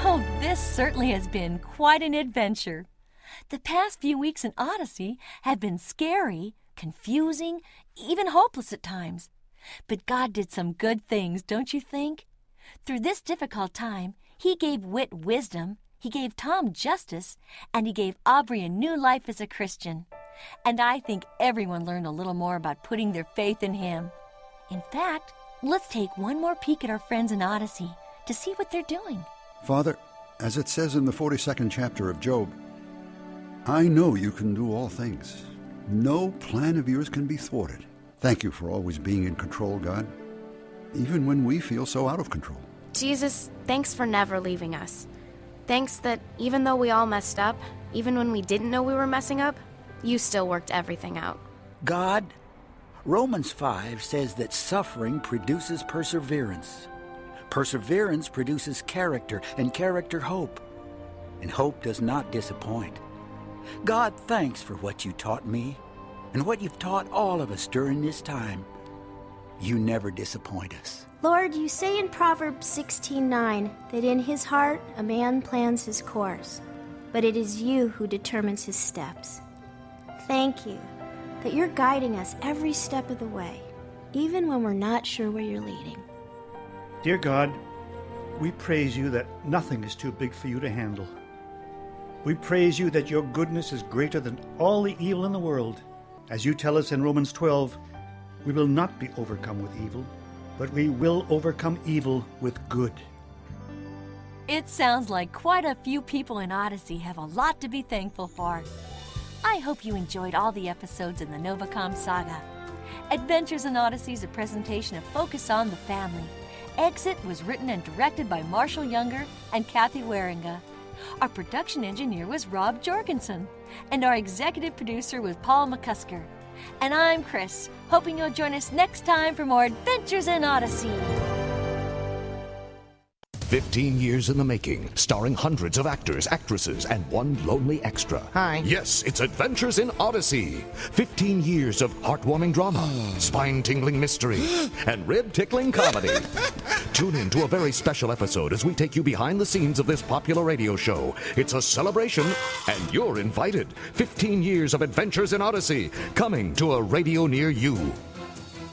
Oh, this certainly has been quite an adventure. The past few weeks in Odyssey have been scary, confusing, even hopeless at times. But God did some good things, don't you think? Through this difficult time, He gave Whit wisdom, He gave Tom justice, and He gave Aubrey a new life as a Christian. And I think everyone learned a little more about putting their faith in Him. In fact, let's take one more peek at our friends in Odyssey to see what they're doing. Father, as it says in the 42nd chapter of Job, I know you can do all things. No plan of yours can be thwarted. Thank you for always being in control, God, even when we feel so out of control. Jesus, thanks for never leaving us. Thanks that even though we all messed up, even when we didn't know we were messing up, you still worked everything out. God, Romans 5 says that suffering produces perseverance. Perseverance produces character, and character hope. And hope does not disappoint. God, thanks for what you taught me and what you've taught all of us during this time. You never disappoint us. Lord, you say in Proverbs 16:9 that in his heart a man plans his course, but it is you who determines his steps. Thank you that you're guiding us every step of the way, even when we're not sure where you're leading. Dear God, we praise you that nothing is too big for you to handle. We praise you that your goodness is greater than all the evil in the world. As you tell us in Romans 12, we will not be overcome with evil, but we will overcome evil with good. It sounds like quite a few people in Odyssey have a lot to be thankful for. I hope you enjoyed all the episodes in the Novacom saga. Adventures in Odyssey is a presentation of Focus on the Family. Exit was written and directed by Marshall Younger and Kathy Waringa. Our production engineer was Rob Jorgensen, and our executive producer was Paul McCusker. And I'm Chris, hoping you'll join us next time for more Adventures in Odyssey. 15 years in the making, starring hundreds of actors, actresses, and one lonely extra. Hi. Yes, it's Adventures in Odyssey. 15 years of heartwarming drama, spine-tingling mystery, and rib-tickling comedy. Tune in to a very special episode as we take you behind the scenes of this popular radio show. It's a celebration, and you're invited. 15 years of Adventures in Odyssey, coming to a radio near you.